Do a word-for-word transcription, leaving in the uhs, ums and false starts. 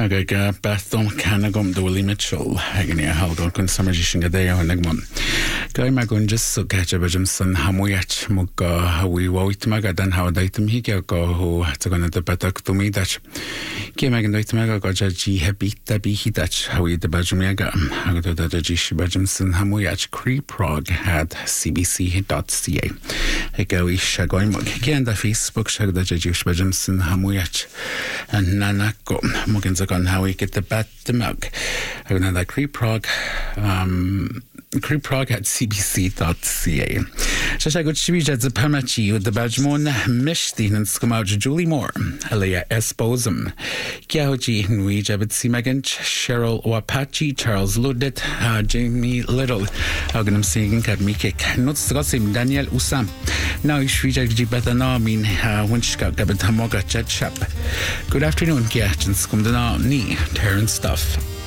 Aga Bethom Canagum Dolly Mitchell, Agony Halgorkun Summer Shingadeo and Nigmon. Guy Magunjus, so catch a Bajamson Hamuyach Muga, how we wait Magadan, how datum Higago, who had to go to Batak to me that came Magan Maga Goja Happy Tabi Hitach, how we the Bajumaga, Agado the Jish Bajamson Hamuyach Creeprog had C B C dot C A. Egoish Shagoimug again the Facebook Shag the Jish Bajamson Hamuyach and Nanako Mugans on how we get the bat the mug. I know that Creeprog um Creeprog at C B C dot C A. Shasha good Shibij at the Pamachi with the Bajmon Mishtin and Skumaj Julie Moore, Alea Esposum, Kiahoji Nui Jabit Simagant, Cheryl Wapachi, Charles Ludit, uh, Jamie Little, Aganum singing at Mikik, not Scosim, Daniel Usam. Now Shvija Jibetana mean Winchka Gabatamoga Chat Shap. Good afternoon, Kiach and Skumdana, Ni, Terran Stuff.